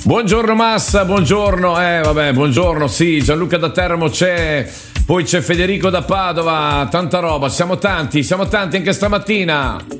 Buongiorno Massa, buongiorno. Vabbè, buongiorno, sì, Gianluca da Teramo c'è, poi c'è Federico da Padova, tanta roba, siamo tanti anche stamattina.